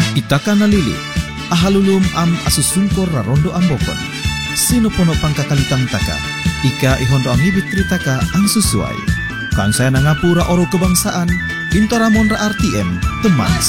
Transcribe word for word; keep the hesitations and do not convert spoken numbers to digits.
Itaka nalili, ahalulum am asusungkor rarondo ambokon. Sino pono pangkakalitang taka, ika ihondo ang ibit taka ang susuay. Kang saya nangapura oro kebangsaan, Intoramon ra R T M, teman